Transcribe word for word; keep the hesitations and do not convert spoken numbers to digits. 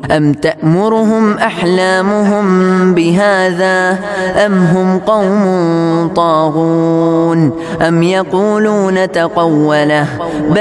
أم تأمرهم أحلامهم بهذا أم هم قوم طاغون أم يقولون تقوله